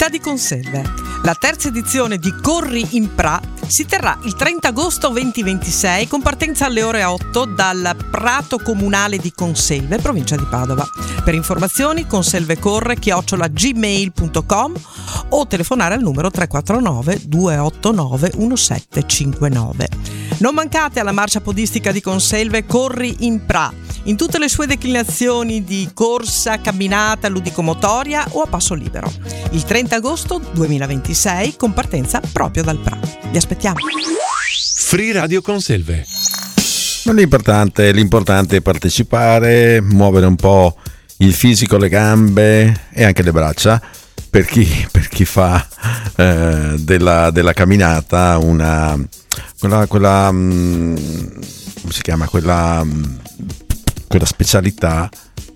Podistica di Conselve. La terza edizione di Corri in Pra si terrà il 30 agosto 2026 con partenza alle ore 8 dal Prato Comunale di Conselve, provincia di Padova. Per informazioni conselvecorre@gmail.com o telefonare al numero 349 289 1759. Non mancate alla marcia podistica di Conselve Corri in Pra, in tutte le sue declinazioni di corsa, camminata, ludicomotoria o a passo libero. Il 30 agosto 2026 con partenza proprio dal Pra. Vi aspettiamo. Free Radio Conselve. L'importante è partecipare, muovere un po' il fisico, le gambe e anche le braccia per chi fa della camminata quella come si chiama, quella specialità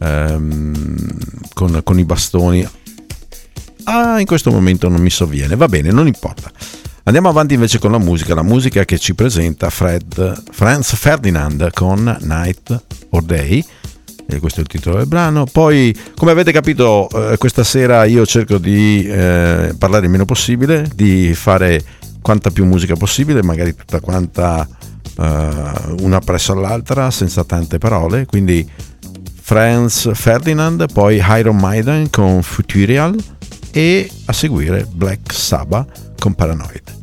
con i bastoni. In questo momento non mi sovviene, va bene, non importa. Andiamo avanti invece con la musica che ci presenta Franz Ferdinand con Night or Day, e questo è il titolo del brano. Poi, come avete capito, questa sera io cerco di parlare il meno possibile, di fare quanta più musica possibile, magari tutta quanta una presso all'altra, senza tante parole. Quindi Franz Ferdinand, poi Iron Maiden con Futurial e a seguire Black Sabbath con Paranoid.